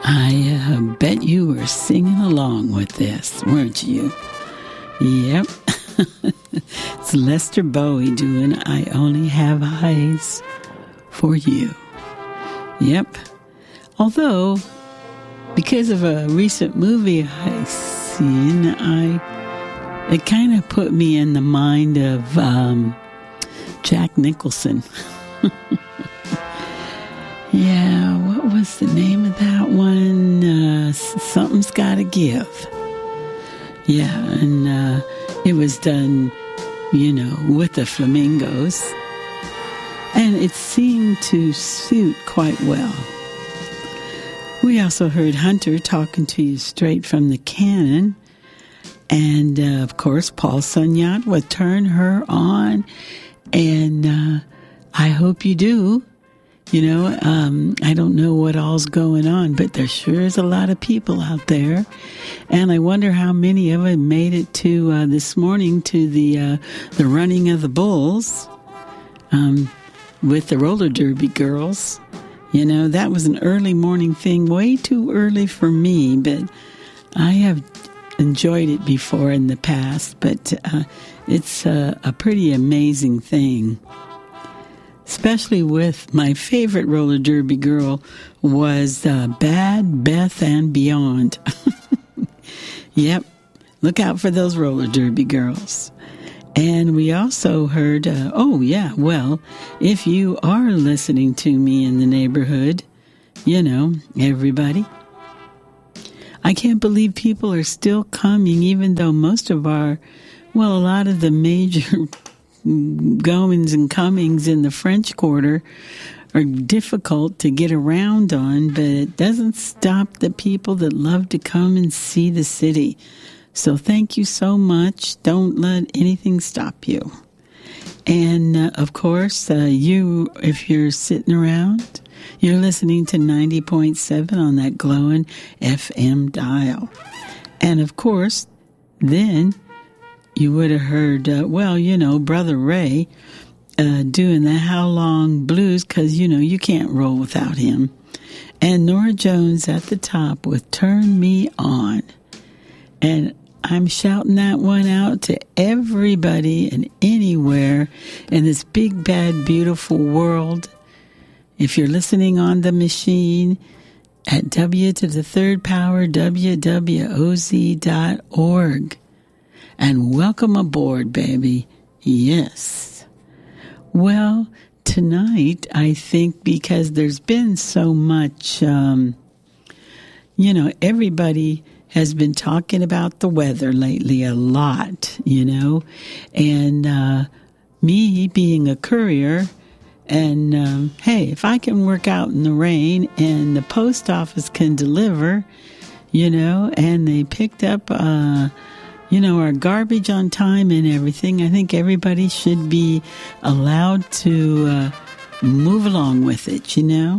I bet you were singing along with this, weren't you? Yep. It's Lester Bowie doing I Only Have Eyes for You. Yep. Although, because of a recent movie I seen, it kind of put me in the mind of Jack Nicholson. Yeah, what was the name of that one? Something's Gotta Give. Yeah, and it was done, with the flamingos. And it seemed to suit quite well. We also heard Hunter talking to you straight from the cannon. And, of course, Paul Sunyat with Turn Her On. And I hope you do. I don't know what all's going on, but there sure is a lot of people out there. And I wonder how many of them made it to this morning to the running of the bulls with the roller derby girls. That was an early morning thing, way too early for me, but I have enjoyed it before in the past. But it's a pretty amazing thing. Especially with my favorite roller derby girl was Bad Beth and Beyond. Yep, look out for those roller derby girls. And we also heard, if you are listening to me in the neighborhood, everybody, I can't believe people are still coming, even though most of a lot of the major goings and comings in the French Quarter are difficult to get around on, but it doesn't stop the people that love to come and see the city. So thank you so much. Don't let anything stop you. And of course, if you're sitting around, you're listening to 90.7 on that glowing FM dial. And of course, then you would have heard, Brother Ray doing the How Long Blues, because, you can't roll without him. And Nora Jones at the top with Turn Me On. And I'm shouting that one out to everybody and anywhere in this big, bad, beautiful world. If you're listening on the machine at W to the third power, WWOZ.org. And welcome aboard, baby. Yes. Well, tonight, I think because there's been so much, everybody has been talking about the weather lately a lot, and me being a courier, and hey, if I can work out in the rain and the post office can deliver, and they picked up, our garbage on time and everything, I think everybody should be allowed to move along with it,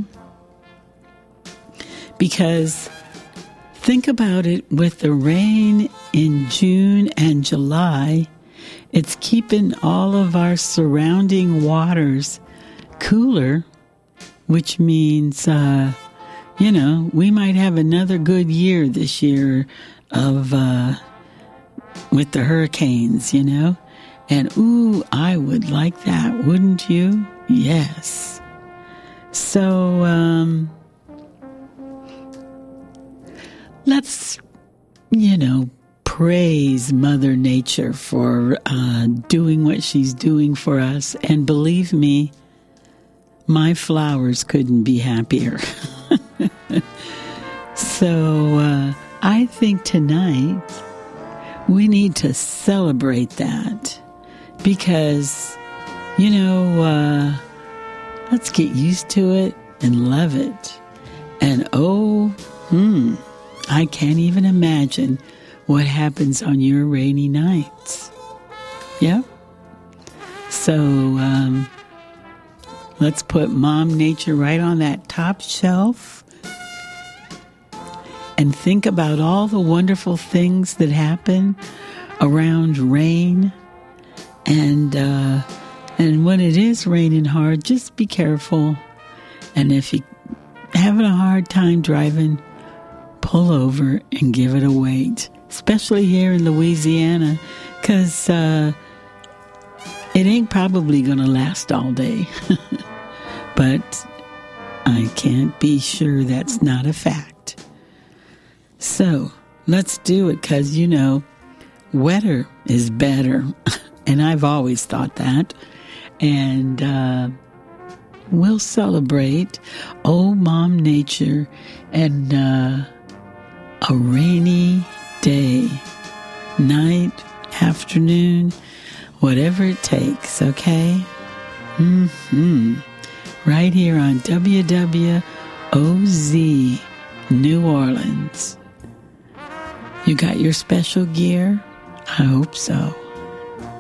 Because think about it, with the rain in June and July, it's keeping all of our surrounding waters cooler, which means, we might have another good year this year of with the hurricanes, and I would like that, wouldn't you? Yes. So, let's, praise Mother Nature for doing what she's doing for us. And believe me, my flowers couldn't be happier. So, I think tonight we need to celebrate that because, let's get used to it and love it. And I can't even imagine what happens on your rainy nights. Yep. So, let's put Mom Nature right on that top shelf and think about all the wonderful things that happen around rain. And when it is raining hard, just be careful. And if you're having a hard time driving, pull over and give it a wait, especially here in Louisiana, because it ain't probably going to last all day. But I can't be sure that's not a fact. So let's do it, because, wetter is better. And I've always thought that. And we'll celebrate old Mom Nature and a rainy day, night, afternoon, whatever it takes, okay? Right here on WWOZ New Orleans. You got your special gear? I hope so.